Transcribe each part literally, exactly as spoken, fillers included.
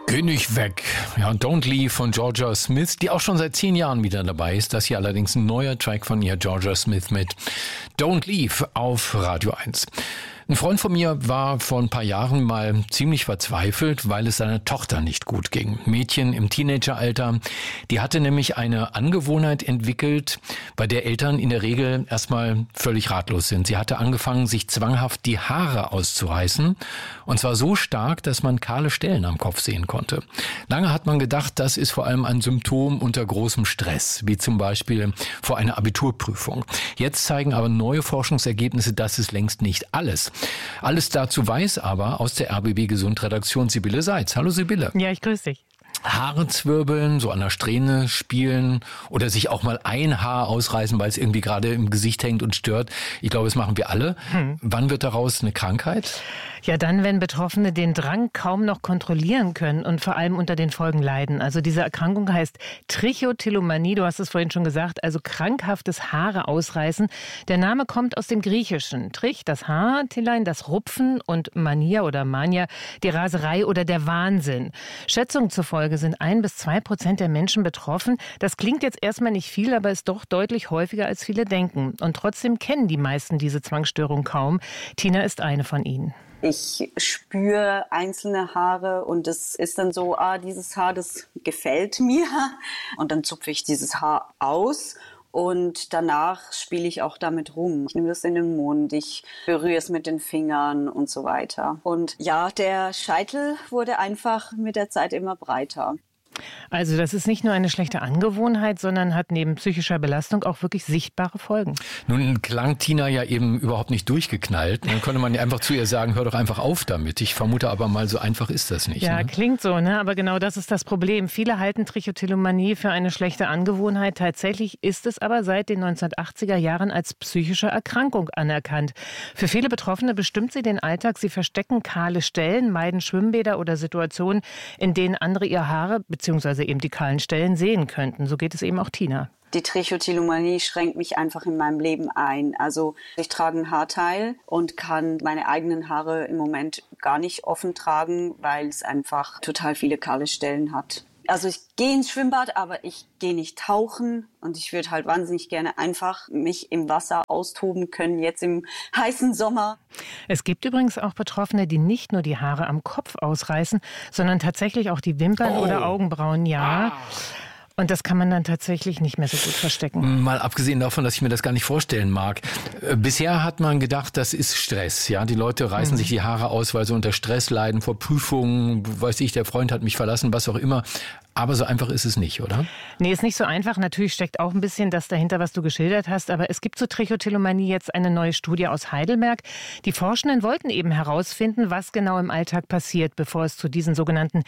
Geh nicht weg. Ja, Don't Leave von Jorja Smith, die auch schon seit zehn Jahren wieder dabei ist. Das hier allerdings ein neuer Track von ihr, Jorja Smith mit Don't Leave auf Radio eins. Ein Freund von mir war vor ein paar Jahren mal ziemlich verzweifelt, weil es seiner Tochter nicht gut ging. Mädchen im Teenageralter, die hatte nämlich eine Angewohnheit entwickelt, bei der Eltern in der Regel erstmal völlig ratlos sind. Sie hatte angefangen, sich zwanghaft die Haare auszureißen, und zwar so stark, dass man kahle Stellen am Kopf sehen konnte. Lange hat man gedacht, das ist vor allem ein Symptom unter großem Stress, wie zum Beispiel vor einer Abiturprüfung. Jetzt zeigen aber neue Forschungsergebnisse, das ist längst nicht alles. Alles dazu weiß aber aus der R B B Gesund-Redaktion Sibylle Seitz. Hallo Sibylle. Ja, ich grüße dich. Haare zwirbeln, so an der Strähne spielen oder sich auch mal ein Haar ausreißen, weil es irgendwie gerade im Gesicht hängt und stört. Ich glaube, das machen wir alle. Hm. Wann wird daraus eine Krankheit? Ja, dann, wenn Betroffene den Drang kaum noch kontrollieren können und vor allem unter den Folgen leiden. Also diese Erkrankung heißt Trichotillomanie, du hast es vorhin schon gesagt, also krankhaftes Haare ausreißen. Der Name kommt aus dem Griechischen. Trich, das Haar, Tilein, das Rupfen und Mania oder Mania, die Raserei oder der Wahnsinn. Schätzungen zufolge sind ein bis zwei Prozent der Menschen betroffen. Das klingt jetzt erstmal nicht viel, aber ist doch deutlich häufiger, als viele denken. Und trotzdem kennen die meisten diese Zwangsstörung kaum. Tina ist eine von ihnen. Ich spüre einzelne Haare und es ist dann so, ah, dieses Haar, das gefällt mir. Und dann zupfe ich dieses Haar aus und danach spiele ich auch damit rum. Ich nehme das in den Mund, ich berühre es mit den Fingern und so weiter. Und ja, der Scheitel wurde einfach mit der Zeit immer breiter. Also das ist nicht nur eine schlechte Angewohnheit, sondern hat neben psychischer Belastung auch wirklich sichtbare Folgen. Nun klang Tina ja eben überhaupt nicht durchgeknallt. Dann könnte man ja einfach zu ihr sagen, hör doch einfach auf damit. Ich vermute aber mal, so einfach ist das nicht. Ja, ne? Klingt so, ne? Aber genau das ist das Problem. Viele halten Trichotillomanie für eine schlechte Angewohnheit. Tatsächlich ist es aber seit den neunzehnhundertachtziger Jahren als psychische Erkrankung anerkannt. Für viele Betroffene bestimmt sie den Alltag. Sie verstecken kahle Stellen, meiden Schwimmbäder oder Situationen, in denen andere ihr Haare beziehungsweise eben die kahlen Stellen sehen könnten. So geht es eben auch Tina. Die Trichotillomanie schränkt mich einfach in meinem Leben ein. Also ich trage ein Haarteil und kann meine eigenen Haare im Moment gar nicht offen tragen, weil es einfach total viele kahle Stellen hat. Also ich gehe ins Schwimmbad, aber ich gehe nicht tauchen und ich würde halt wahnsinnig gerne einfach mich im Wasser austoben können, jetzt im heißen Sommer. Es gibt übrigens auch Betroffene, die nicht nur die Haare am Kopf ausreißen, sondern tatsächlich auch die Wimpern oh. oder Augenbrauen, ja. Ah. Und das kann man dann tatsächlich nicht mehr so gut verstecken. Mal abgesehen davon, dass ich mir das gar nicht vorstellen mag. Bisher hat man gedacht, das ist Stress. Ja, die Leute reißen mhm. sich die Haare aus, weil sie unter Stress leiden, vor Prüfungen, weiß ich, der Freund hat mich verlassen, was auch immer. Aber so einfach ist es nicht, oder? Nee, ist nicht so einfach. Natürlich steckt auch ein bisschen das dahinter, was du geschildert hast. Aber es gibt zur Trichotillomanie jetzt eine neue Studie aus Heidelberg. Die Forschenden wollten eben herausfinden, was genau im Alltag passiert, bevor es zu diesen sogenannten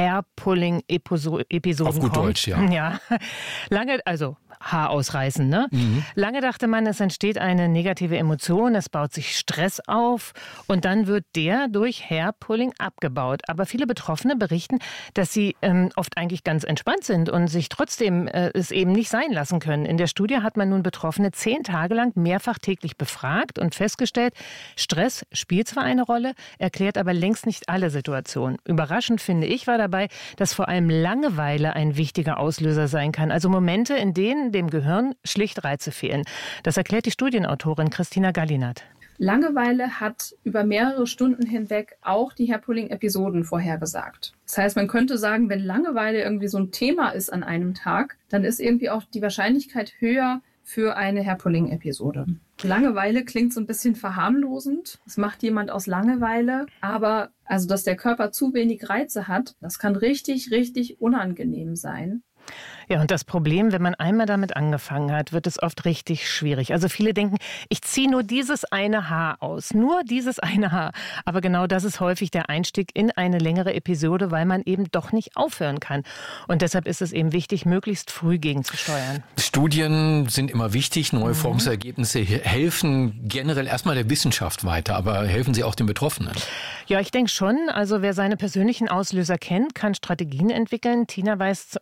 Hair-Pulling-Episoden kommt. Auf gut Deutsch, ja. Ja, lange, also Haar ausreißen, ne? Mhm. Lange dachte man, es entsteht eine negative Emotion, es baut sich Stress auf und dann wird der durch Hair-Pulling abgebaut. Aber viele Betroffene berichten, dass sie ähm, oft eigentlich ganz entspannt sind und sich trotzdem äh, es eben nicht sein lassen können. In der Studie hat man nun Betroffene zehn Tage lang mehrfach täglich befragt und festgestellt, Stress spielt zwar eine Rolle, erklärt aber längst nicht alle Situationen. Überraschend finde ich war dabei, dass vor allem Langeweile ein wichtiger Auslöser sein kann. Also Momente, in denen dem Gehirn schlicht Reize fehlen. Das erklärt die Studienautorin Christina Gallinat. Langeweile hat über mehrere Stunden hinweg auch die Hair-Pulling-Episoden vorhergesagt. Das heißt, man könnte sagen, wenn Langeweile irgendwie so ein Thema ist an einem Tag, dann ist irgendwie auch die Wahrscheinlichkeit höher für eine Hair-Pulling-Episode. Langeweile klingt so ein bisschen verharmlosend. Das macht jemand aus Langeweile. Aber also, dass der Körper zu wenig Reize hat, das kann richtig, richtig unangenehm sein. Ja, und das Problem, wenn man einmal damit angefangen hat, wird es oft richtig schwierig. Also viele denken, ich ziehe nur dieses eine Haar aus, nur dieses eine Haar. Aber genau das ist häufig der Einstieg in eine längere Episode, weil man eben doch nicht aufhören kann. Und deshalb ist es eben wichtig, möglichst früh gegenzusteuern. Studien sind immer wichtig, neue mhm. Forschungsergebnisse helfen generell erstmal der Wissenschaft weiter, aber helfen sie auch den Betroffenen? Ja, ich denke schon. Also wer seine persönlichen Auslöser kennt, kann Strategien entwickeln. Tina weiß äh, inzwischen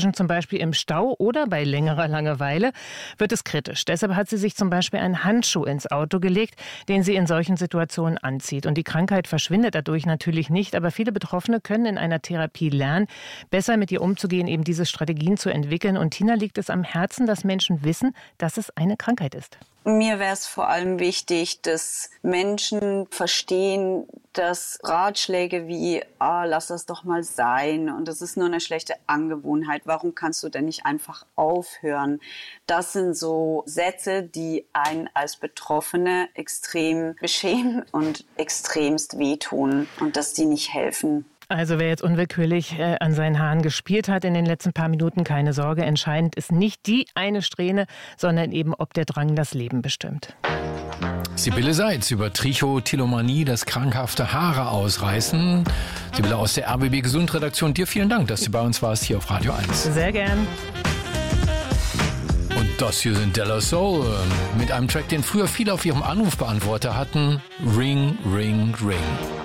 dazwischen zum Beispiel im Stau oder bei längerer Langeweile, wird es kritisch. Deshalb hat sie sich zum Beispiel einen Handschuh ins Auto gelegt, den sie in solchen Situationen anzieht. Und die Krankheit verschwindet dadurch natürlich nicht, aber viele Betroffene können in einer Therapie lernen, besser mit ihr umzugehen, eben diese Strategien zu entwickeln. Und Tina liegt es am Herzen, dass Menschen wissen, dass es eine Krankheit ist. Mir wäre es vor allem wichtig, dass Menschen verstehen, dass Ratschläge wie, ah, lass das doch mal sein und das ist nur eine schlechte Angewohnheit, warum kannst du denn nicht einfach aufhören? Das sind so Sätze, die einen als Betroffene extrem beschämen und extremst wehtun und dass die nicht helfen. Also wer jetzt unwillkürlich äh, an seinen Haaren gespielt hat in den letzten paar Minuten, keine Sorge, entscheidend ist nicht die eine Strähne, sondern eben, ob der Drang das Leben bestimmt. Sibylle Seitz über Trichotillomanie, das krankhafte Haare ausreißen. Sibylle aus der R B B Gesund-Redaktion, dir vielen Dank, dass du bei uns warst hier auf Radio eins. Sehr gern. Und das hier sind De La Soul mit einem Track, den früher viele auf ihrem Anrufbeantworter hatten. Ring, Ring, Ring.